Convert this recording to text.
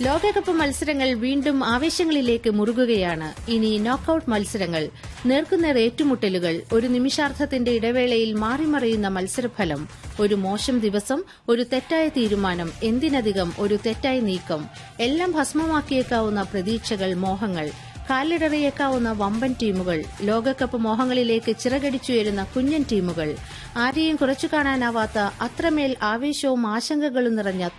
ലോകകപ്പ് മത്സരങ്ങൾ വീണ്ടും ആവേശങ്ങളിലേക്ക് മുറുകുകയാണ്. ഇനി നോക്കൌട്ട് മത്സരങ്ങൾ, നേർക്കുനേർ ഏറ്റുമുട്ടലുകൾ, ഒരു നിമിഷാർദ്ധത്തിന്റെ ഇടവേളയിൽ മാറിമറിയുന്ന മത്സരഫലം, ഒരു മോശം ദിവസം, ഒരു തെറ്റായ തീരുമാനം, എന്തിനധികം ഒരു തെറ്റായ നീക്കം, എല്ലാം ഭസ്മമാക്കിയേക്കാവുന്ന പ്രതീക്ഷകൾ, മോഹങ്ങൾ, കാലിടറിയേക്കാവുന്ന വമ്പൻ ടീമുകൾ, ലോകകപ്പ് മോഹങ്ങളിലേക്ക് ചിറകടിച്ചുയരുന്ന കുഞ്ഞൻ ടീമുകൾ, ആരെയും കുറച്ചു കാണാനാവാത്ത അത്രമേൽ ആവേശവും ആശങ്കകളും നിറഞ്ഞ